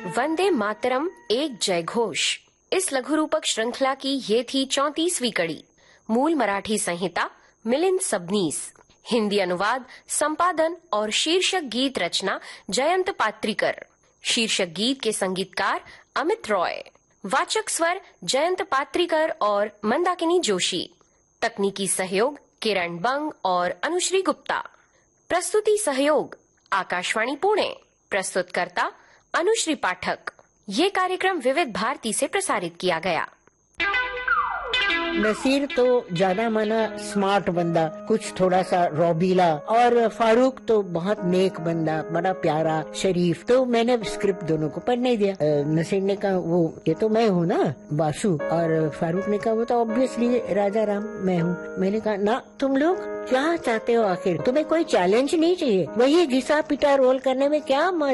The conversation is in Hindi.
वंदे मातरम एक जय घोष। इस लघु रूपक श्रृंखला की ये थी 34वीं कड़ी। मूल मराठी संहिता मिलिंद सबनीस, हिंदी अनुवाद, संपादन और शीर्षक गीत रचना जयंत पात्रिकर। शीर्षक गीत के संगीतकार अमित रॉय। वाचक स्वर जयंत पात्रिकर और मंदाकिनी जोशी। तकनीकी सहयोग किरण बंग और अनुश्री गुप्ता। प्रस्तुति सहयोग आकाशवाणी पुणे। प्रस्तुतकर्ता अनुश्री पाठक। ये कार्यक्रम विविध भारती से प्रसारित किया गया। नसीर तो जाना माना स्मार्ट बंदा, कुछ थोड़ा सा रौबीला, और फारूक तो बहुत नेक बंदा, बड़ा प्यारा शरीफ। तो मैंने स्क्रिप्ट दोनों को पढ़ने दिया। नसीर ने कहा वो ये तो मैं हूँ ना बासु, और फारूक ने कहा वो तो ऑब्वियसली राजा राम मैं हूँ। मैंने कहा ना, तुम लोग क्या चाहते हो आखिर? तुम्हें कोई चैलेंज नहीं चाहिए? वही घिसा पिटा रोल करने में क्या